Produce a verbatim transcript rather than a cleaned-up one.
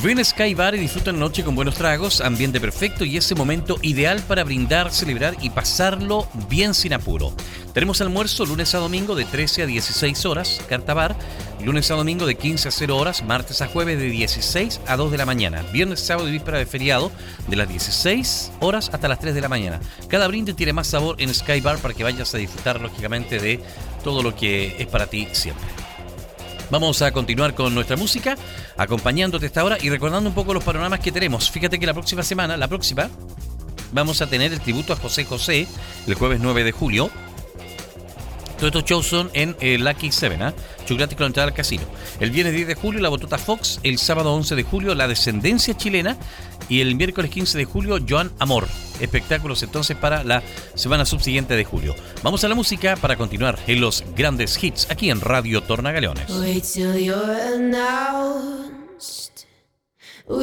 Ven a Sky Bar y disfruta la noche con buenos tragos, ambiente perfecto y ese momento ideal para brindar, celebrar y pasarlo bien sin apuro. Tenemos almuerzo lunes a domingo de trece a dieciséis horas, carta bar, lunes a domingo de quince a cero horas, martes a jueves de dieciséis a dos de la mañana, viernes, sábado y víspera de feriado de las dieciséis horas hasta las tres de la mañana. Cada brindis tiene más sabor en Sky Bar para que vayas a disfrutar lógicamente de todo lo que es para ti siempre. Vamos a continuar con nuestra música, acompañándote esta hora y recordando un poco los panoramas que tenemos. Fíjate que la próxima semana, la próxima, vamos a tener el tributo a José José, el jueves nueve de julio. Todos estos shows son en eh, Lucky Seven, ¿eh? Chocolate con la entrada al casino. El viernes diez de julio, la Botota Fox. El sábado once de julio, la Descendencia Chilena. Y el miércoles quince de julio, Joan Amor. Espectáculos entonces para la semana subsiguiente de julio. Vamos a la música para continuar en los grandes hits aquí en Radio Tornagaleones. Wait till you're now.